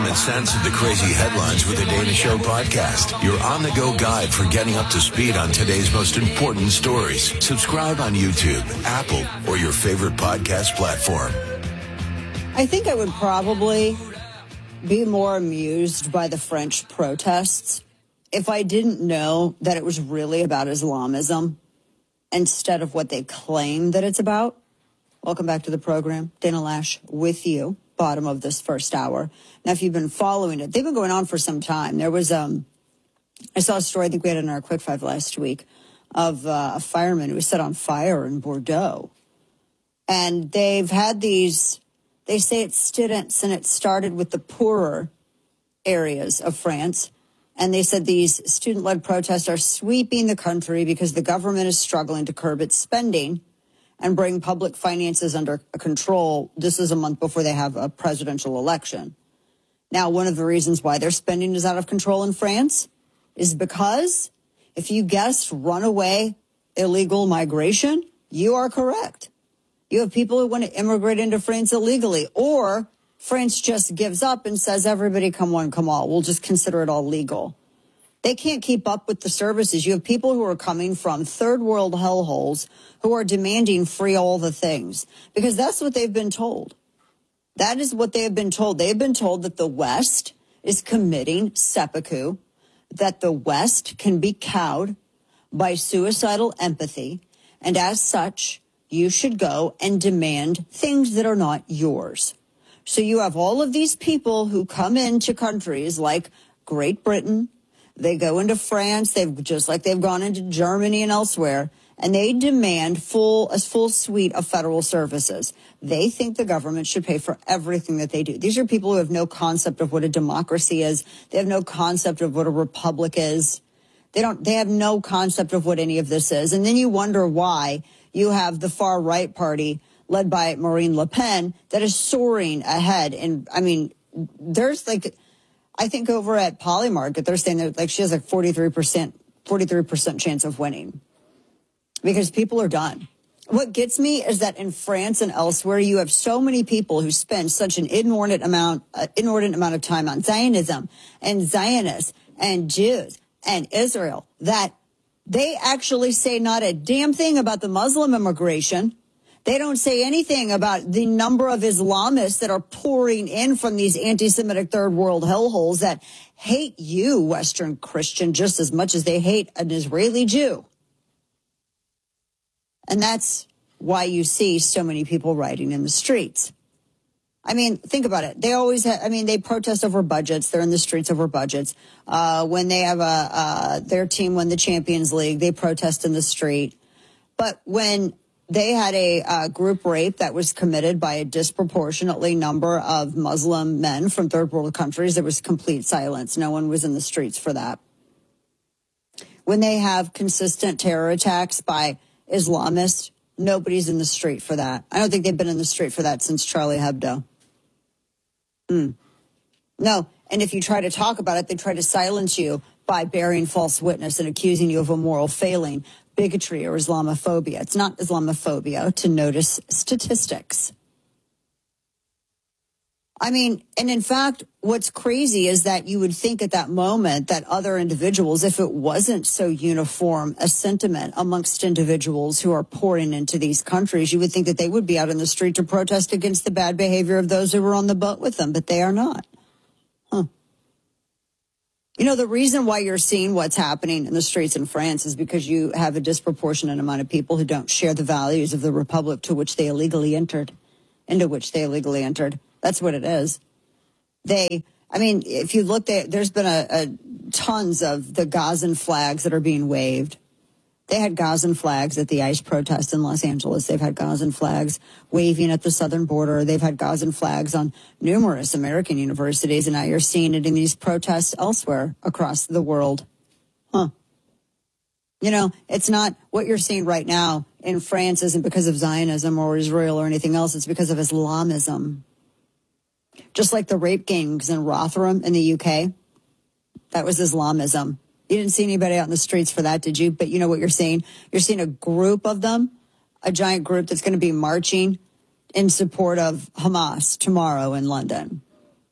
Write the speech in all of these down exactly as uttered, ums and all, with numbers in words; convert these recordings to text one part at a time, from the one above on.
common sense of the crazy headlines with the Dana Show podcast. Your on-the-go guide for getting up to speed on today's most important stories. Subscribe on YouTube, Apple, or your favorite podcast platform. I think I would probably be more amused by the French protests if I didn't know that it was really about Islamism instead of what they claim that it's about. Welcome back to the program. Dana Lash with you, bottom of this first hour. Now, if you've been following it, they've been going on for some time. There was, um, I saw a story, I think we had in our Quick Five last week, of uh, a fireman who was set on fire in Bordeaux. And they've had these, they say it's students, and it started with the poorer areas of France. And they said these student-led protests are sweeping the country because the government is struggling to curb its spending and bring public finances under control. This is a month before they have a presidential election. Now, one of the reasons why their spending is out of control in France is because, if you guessed runaway illegal migration, you are correct. You have people who want to immigrate into France illegally, or France just gives up and says, everybody come one, come all. We'll just consider it all legal. They can't keep up with the services. You have people who are coming from third world hellholes who are demanding free all the things because that's what they've been told. That is what they have been told. They have been told that the West is committing seppuku, that the West can be cowed by suicidal empathy, and as such, you should go and demand things that are not yours. So you have all of these people who come into countries like Great Britain. They go into France, they've just like they've gone into Germany and elsewhere, and they demand full a full suite of federal services. They think the government should pay for everything that they do. These are people who have no concept of what a democracy is. They have no concept of what a republic is. They don't they have no concept of what any of this is. And then you wonder why you have the far right party led by Marine Le Pen that is soaring ahead. And I mean, there's like I think over at Polymarket, they're saying that like she has like forty-three percent, forty-three percent chance of winning because people are done. What gets me is that in France and elsewhere, you have so many people who spend such an inordinate amount, uh, inordinate amount of time on Zionism and Zionists and Jews and Israel that they actually say not a damn thing about the Muslim immigration. They don't say anything about the number of Islamists that are pouring in from these anti-Semitic third world hellholes that hate you, Western Christian, just as much as they hate an Israeli Jew. And that's why you see so many people rioting in the streets. I mean, think about it. They always have, I mean, they protest over budgets. They're in the streets over budgets. Uh, when they have a, uh, their team win the Champions League, they protest in the street. But when they had a uh, group rape that was committed by a disproportionately number of Muslim men from third world countries, there was complete silence. No one was in the streets for that. When they have consistent terror attacks by Islamists, nobody's in the street for that. I don't think they've been in the street for that since Charlie Hebdo. Mm. No, and if you try to talk about it, they try to silence you by bearing false witness and accusing you of a moral failing, bigotry, or Islamophobia. It's not Islamophobia to notice statistics. I mean, and in fact, what's crazy is that you would think at that moment that other individuals, if it wasn't so uniform a sentiment amongst individuals who are pouring into these countries, you would think that they would be out in the street to protest against the bad behavior of those who were on the boat with them, but they are not. Huh. You know, the reason why you're seeing what's happening in the streets in France is because you have a disproportionate amount of people who don't share the values of the republic to which they illegally entered, into which they illegally entered. That's what it is. They, I mean, if you look at, there's been a, a tons of the Gazan flags that are being waved. They had Gazan flags at the ICE protest in Los Angeles. They've had Gazan flags waving at the southern border. They've had Gazan flags on numerous American universities, and now you're seeing it in these protests elsewhere across the world. Huh. You know, it's not what you're seeing right now in France isn't because of Zionism or Israel or anything else. It's because of Islamism. Just like the rape gangs in Rotherham in the U K, that was Islamism. You didn't see anybody out in the streets for that, did you? But you know what you're seeing? You're seeing a group of them, a giant group that's going to be marching in support of Hamas tomorrow in London.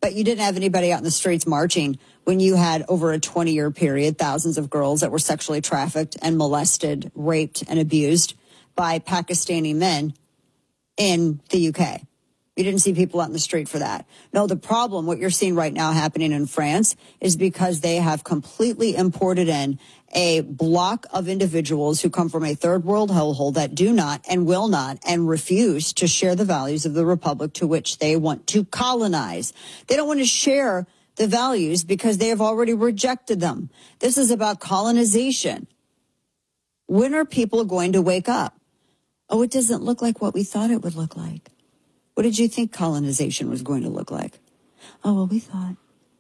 But you didn't have anybody out in the streets marching when you had, over a twenty-year period, thousands of girls that were sexually trafficked and molested, raped, and abused by Pakistani men in the U K. You didn't see people out in the street for that. No, the problem, what you're seeing right now happening in France, is because they have completely imported in a block of individuals who come from a third world hellhole that do not and will not and refuse to share the values of the republic to which they want to colonize. They don't want to share the values because they have already rejected them. This is about colonization. When are people going to wake up? Oh, it doesn't look like what we thought it would look like. What did you think colonization was going to look like? Oh, well, we thought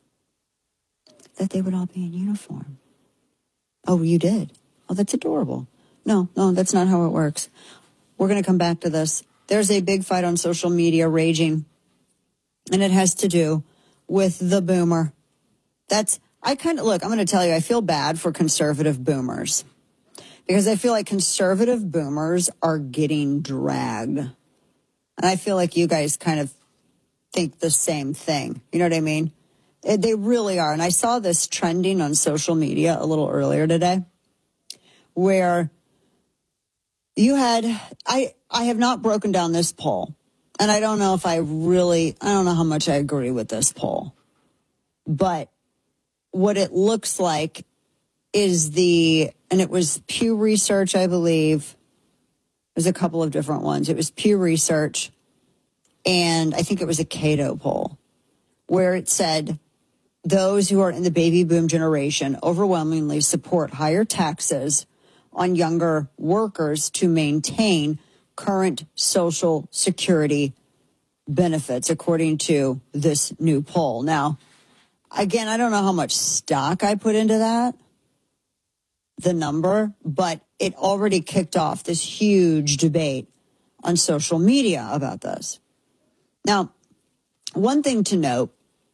that they would all be in uniform. Oh, you did? Oh, that's adorable. No, no, that's not how it works. We're going to come back to this. There's a big fight on social media raging, and it has to do with the boomer. That's, I kind of, look, I'm going to tell you, I feel bad for conservative boomers because I feel like conservative boomers are getting dragged. And I feel like you guys kind of think the same thing. You know what I mean? They really are. And I saw this trending on social media a little earlier today where you had, I, I have not broken down this poll. And I don't know if I really, I don't know how much I agree with this poll. But what it looks like is the, and it was Pew Research, I believe. There's a couple of different ones. It was Pew Research, and I think it was a Cato poll, where it said those who are in the baby boom generation overwhelmingly support higher taxes on younger workers to maintain current Social Security benefits, according to this new poll. Now, again, I don't know how much stock I put into that, the number, but it already kicked off this huge debate on social media about this. Now, one thing to note,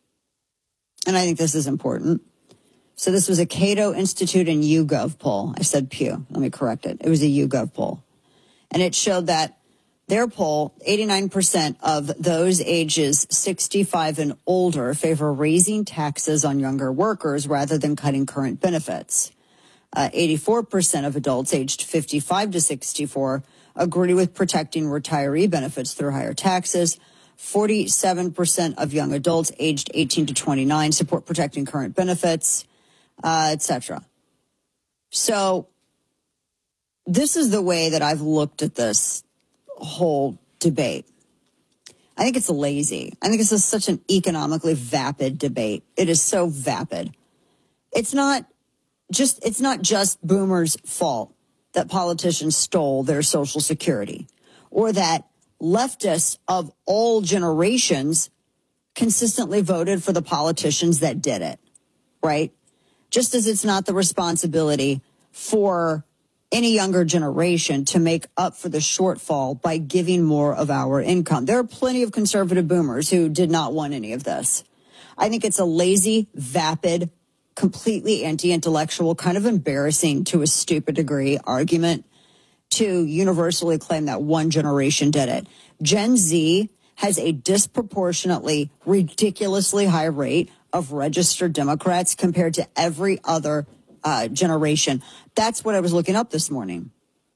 and I think this is important. So this was a Cato Institute and YouGov poll. I said Pew. Let me correct it. It was a YouGov poll. And it showed that their poll, eighty-nine percent of those ages sixty-five and older favor raising taxes on younger workers rather than cutting current benefits. Uh, eighty-four percent of adults aged fifty-five to sixty-four agree with protecting retiree benefits through higher taxes. forty-seven percent of young adults aged eighteen to twenty-nine support protecting current benefits, uh, et cetera. So this is the way that I've looked at this whole debate. I think it's lazy. I think this is such an economically vapid debate. It is so vapid. It's not just, it's not just boomers' fault that politicians stole their Social Security, or that leftists of all generations consistently voted for the politicians that did it, right? Just as it's not the responsibility for any younger generation to make up for the shortfall by giving more of our income. There are plenty of conservative boomers who did not want any of this. I think it's a lazy, vapid, completely anti-intellectual, kind of embarrassing to a stupid degree argument to universally claim that one generation did it. Gen Z has a disproportionately, ridiculously high rate of registered Democrats compared to every other uh, generation. That's what I was looking up this morning.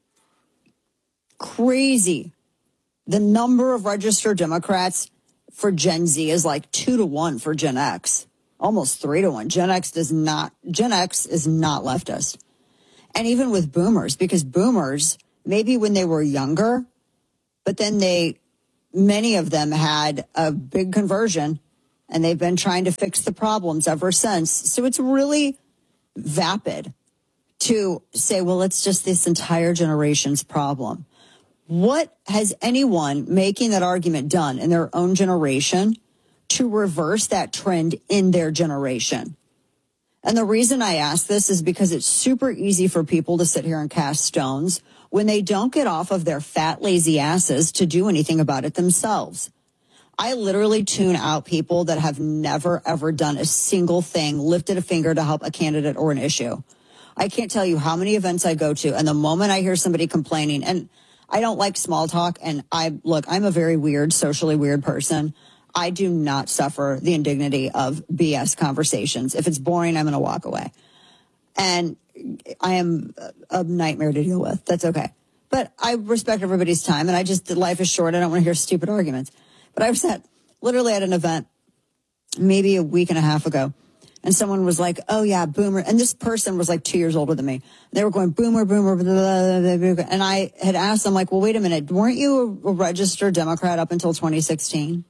Crazy. The number of registered Democrats for Gen Z is like two to one for Gen X. Almost three to one. Gen X does not, Gen X is not leftist. And even with boomers, because boomers, maybe when they were younger, but then they, many of them had a big conversion and they've been trying to fix the problems ever since. So it's really vapid to say, well, it's just this entire generation's problem. What has anyone making that argument done in their own generation to reverse that trend in their generation? And the reason I ask this is because it's super easy for people to sit here and cast stones when they don't get off of their fat, lazy asses to do anything about it themselves. I literally tune out people that have never, ever done a single thing, lifted a finger to help a candidate or an issue. I can't tell you how many events I go to, and the moment I hear somebody complaining, and I don't like small talk, and I, look, I'm a very weird, socially weird person. I do not suffer the indignity of B S conversations. If it's boring, I'm going to walk away. And I am a nightmare to deal with. That's okay. But I respect everybody's time, and I just, life is short. I don't want to hear stupid arguments. But I was at, literally at an event maybe a week and a half ago, and someone was like, oh, yeah, boomer. And this person was like two years older than me. They were going, boomer, boomer, blah, blah, blah, blah. And I had asked them, like, well, wait a minute. Weren't you a, a registered Democrat up until twenty sixteen?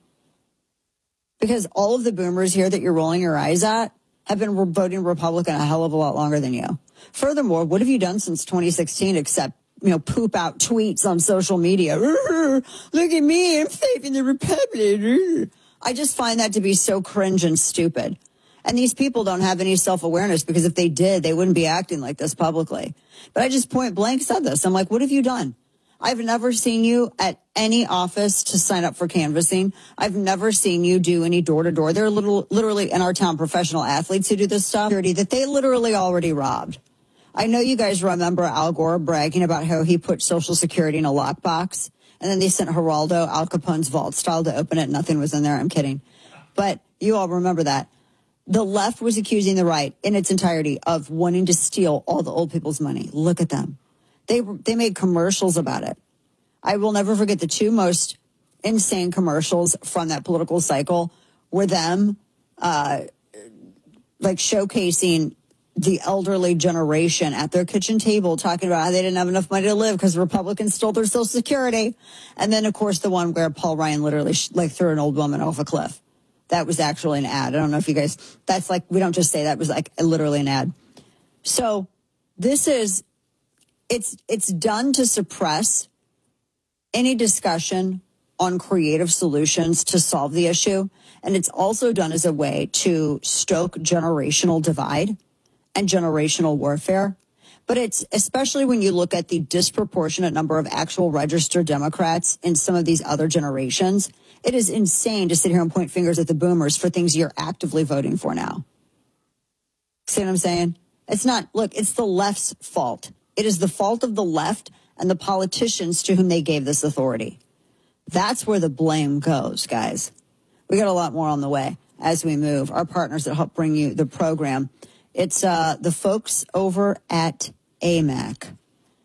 Because all of the boomers here that you're rolling your eyes at have been voting Republican a hell of a lot longer than you. Furthermore, what have you done since twenty sixteen except, you know, poop out tweets on social media? Look at me, I'm saving the Republic. I just find that to be so cringe and stupid. And these people don't have any self-awareness, because if they did, they wouldn't be acting like this publicly. But I just point blank said this. I'm like, what have you done? I've never seen you at any office to sign up for canvassing. I've never seen you do any door-to-door. There are little, literally in our town professional athletes who do this stuff that they literally already robbed. I know you guys remember Al Gore bragging about how he put Social Security in a lockbox, and then they sent Geraldo, Al Capone's vault style, to open it. Nothing was in there. I'm kidding. But you all remember that. The left was accusing the right in its entirety of wanting to steal all the old people's money. Look at them. They they made commercials about it. I will never forget the two most insane commercials from that political cycle were them uh, like showcasing the elderly generation at their kitchen table talking about how they didn't have enough money to live because Republicans stole their Social Security. And then, of course, the one where Paul Ryan literally sh- like threw an old woman off a cliff. That was actually an ad. I don't know if you guys, that's like, we don't just say that. It was like literally an ad. So this is, it's, it's done to suppress any discussion on creative solutions to solve the issue. And it's also done as a way to stoke generational divide and generational warfare. But it's, especially when you look at the disproportionate number of actual registered Democrats in some of these other generations, it is insane to sit here and point fingers at the boomers for things you're actively voting for now. See what I'm saying? It's not, look, it's the left's fault. It is the fault of the left and the politicians to whom they gave this authority. That's where the blame goes, guys. We got a lot more on the way as we move. Our partners that help bring you the program. It's uh, the folks over at A M A C.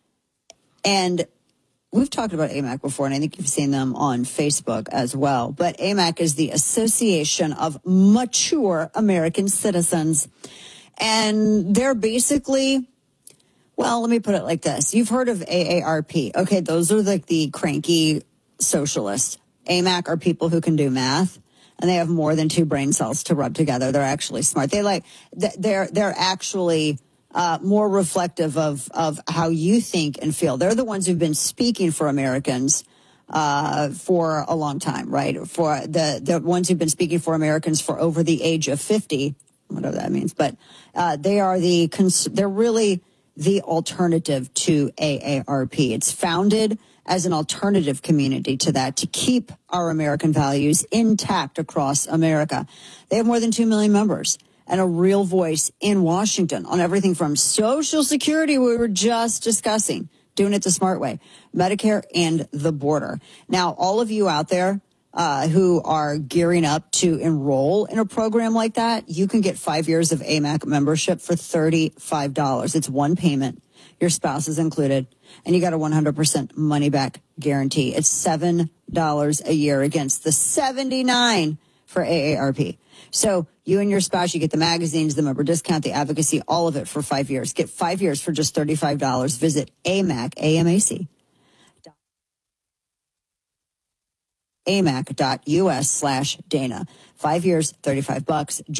And we've talked about A M A C before, and I think you've seen them on Facebook as well. But A M A C is the Association of Mature American Citizens. And they're basically, well, let me put it like this. You've heard of A A R P. Okay, those are like the cranky socialists. A M A C are people who can do math, and they have more than two brain cells to rub together. They're actually smart. They like, they're, they're actually uh, more reflective of, of how you think and feel. They're the ones who've been speaking for Americans uh, for a long time, right? For the, the ones who've been speaking for Americans for over the age of fifty, whatever that means. But uh, they are the, cons- they're really the alternative to A A R P. It's founded as an alternative community to that, to keep our American values intact across America. They have more than two million members and a real voice in Washington on everything from Social Security, we were just discussing, doing it the smart way, Medicare, and the border. Now, all of you out there uh, who are gearing up to enroll in a program like that, you can get five years of A M A C membership for thirty-five dollars. It's one payment. Your spouse is included, and you got a one hundred percent money-back guarantee. It's seven dollars a year against the seventy-nine dollars for A A R P. So you and your spouse, you get the magazines, the member discount, the advocacy, all of it for five years. Get five years for just thirty-five dollars. Visit A M A C, A M A C, amac dot U S slash Dana. Five years, thirty-five bucks.